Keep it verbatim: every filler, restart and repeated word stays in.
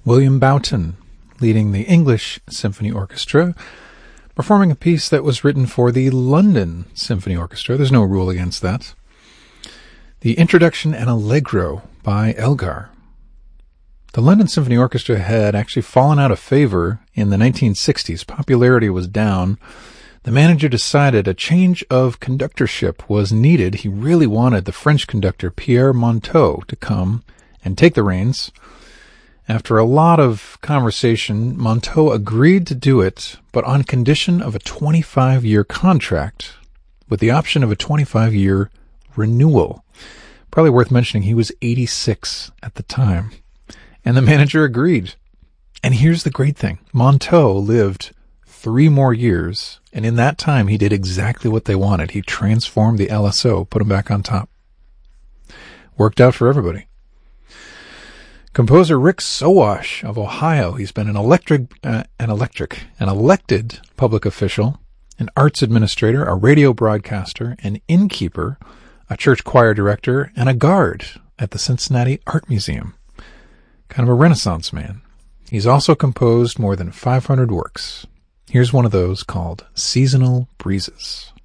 William Boughton, leading the English Symphony Orchestra, performing a piece that was written for the London Symphony Orchestra. There's no rule against that. The Introduction and Allegro by Elgar. The London Symphony Orchestra had actually fallen out of favor in the nineteen sixties. Popularity was down. The manager decided a change of conductorship was needed. He really wanted the French conductor Pierre Monteau to come and take the reins. After a lot of conversation, Monteau agreed to do it, but on condition of a twenty-five-year contract with the option of a twenty-five-year renewal. Probably worth mentioning, he was eighty-six at the time. And the manager agreed. And here's the great thing. Monteau lived three more years, and in that time he did exactly what they wanted. He transformed the L S O, put him back on top. Worked out for everybody. Composer Rick Sowash of Ohio. He's been an electric, uh, an electric, an elected public official, an arts administrator, a radio broadcaster, an innkeeper, a church choir director, and a guard at the Cincinnati Art Museum. Kind of a Renaissance man. He's also composed more than five hundred works. Here's one of those called Seasonal Breezes.